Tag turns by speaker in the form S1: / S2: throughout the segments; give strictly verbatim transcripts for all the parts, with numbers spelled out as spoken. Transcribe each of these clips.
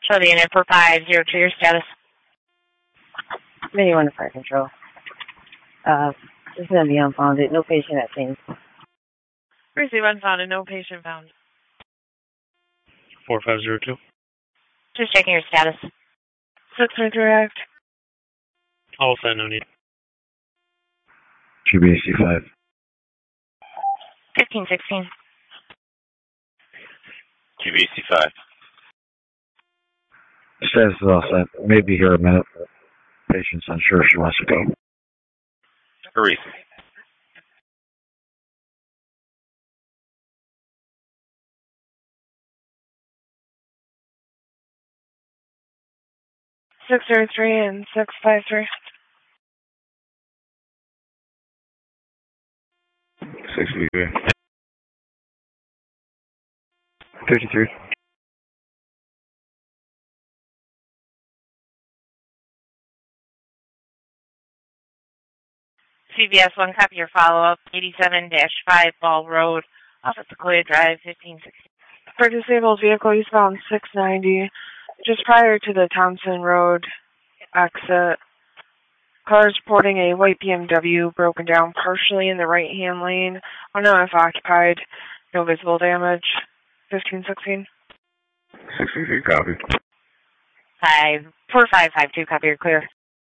S1: Show the unit for five zero two, your status.
S2: Mini one to fire control. Uh, this is going to be unfounded. No patient at scene.
S1: Receive unfounded, no patient found.
S3: four five zero two.
S1: Just checking your status.
S4: six nine three act.
S3: All set, no need.
S5: G B A C five.
S1: fifteen sixteen.
S6: G B A C five.
S5: Status is all set. Maybe here a minute. Patient's unsure if she wants to go.
S6: Hurry.
S4: six zero three and six five three.
S5: six three. fifty-three.
S1: C B S one, copy your follow-up, eighty-seven dash five Ball Road, off at Sequoia Drive, fifteen sixteen.
S4: For disabled vehicle, eastbound six ninety, just prior to the Thompson Road exit. Cars reporting a white B M W broken down partially in the right-hand lane. Oh no, if occupied, no visible damage. fifteen sixteen.
S5: sixty-three, copy.
S1: Five, four five five two, copy, you're clear.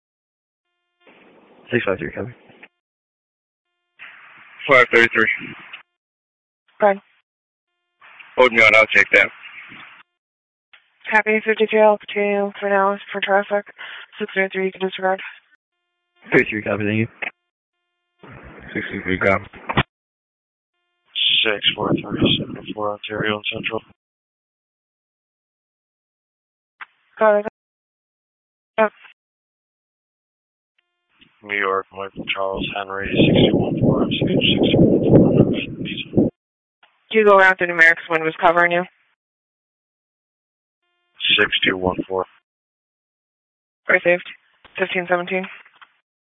S5: six five three, copy.
S7: five thirty-three.
S4: Good.
S7: Hold me on, I'll take that.
S4: Copy fifty-three, I'll continue for now for traffic. six zero three, you can disregard.
S5: fifty-three, copy, thank you.
S7: sixty-three, copy.
S3: six four three seven four Ontario and Central.
S4: Got it. Yep.
S3: New York, Michael Charles Henry, sixty-one four M C H, sixty-one four.
S4: Do you go around the numerics when it was covering you?
S3: six two one four.
S4: Received. fifteen seventeen.